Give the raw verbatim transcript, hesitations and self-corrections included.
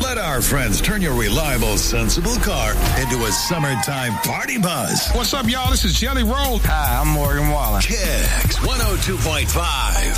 Let our friends turn your reliable, sensible car into a summertime party buzz. What's up, y'all? This is Jelly Roll. Hi, I'm Morgan Wallen. Kicks one oh two point five.